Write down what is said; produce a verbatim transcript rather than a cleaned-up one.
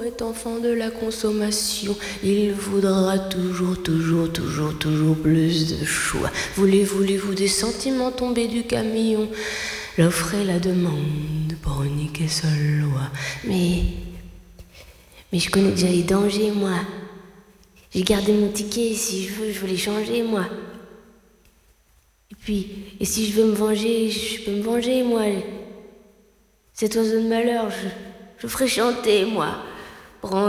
est enfant de la consommation. Il voudra toujours, toujours, toujours, toujours plus de choix. Voulez, voulez-vous des sentiments tombés du camion? L'offre et la demande pour une unique et seule loi. Mais, mais je connais déjà les dangers, moi. J'ai gardé mon ticket, si je veux, je veux les changer, moi. Et puis, et si je veux me venger, je peux me venger, moi. Cet oiseau de malheur, je, je ferai chanter, moi. Pour